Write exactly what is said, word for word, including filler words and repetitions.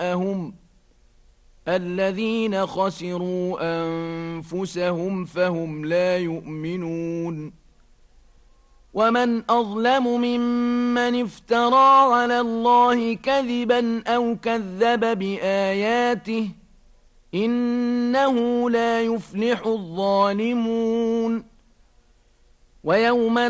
جاءهم الذين خسروا أنفسهم فهم لا يؤمنون ومن أظلم ممن افترى على الله كذبا أو كذب بآياته إنه لا يفلح الظالمون ويوم